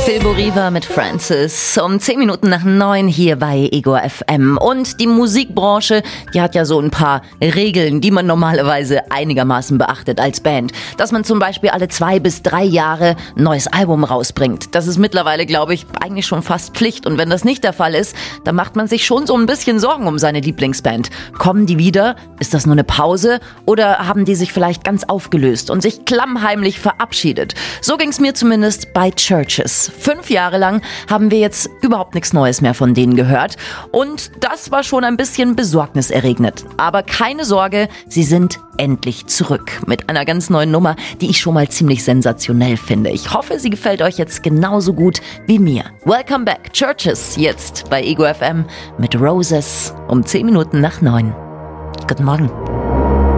Phil Riva mit Francis um 10 Minuten nach 9 hier bei Ego FM. Und die Musikbranche, die hat ja so ein paar Regeln, die man normalerweise einigermaßen beachtet als Band. Dass man zum Beispiel alle 2 bis 3 Jahre ein neues Album rausbringt. Das ist mittlerweile, glaube ich, eigentlich schon fast Pflicht. Und wenn das nicht der Fall ist, dann macht man sich schon so ein bisschen Sorgen um seine Lieblingsband. Kommen die wieder? Ist das nur eine Pause? Oder haben die sich vielleicht ganz aufgelöst und sich klammheimlich verabschiedet? So ging es mir zumindest bei Churches. 5 Jahre lang haben wir jetzt überhaupt nichts Neues mehr von denen gehört. Und das war schon ein bisschen besorgniserregend. Aber keine Sorge, sie sind endlich zurück mit einer ganz neuen Nummer, die ich schon mal ziemlich sensationell finde. Ich hoffe, sie gefällt euch jetzt genauso gut wie mir. Welcome back, Churches, jetzt bei Ego FM mit Roses um 10 Minuten nach 9. Guten Morgen.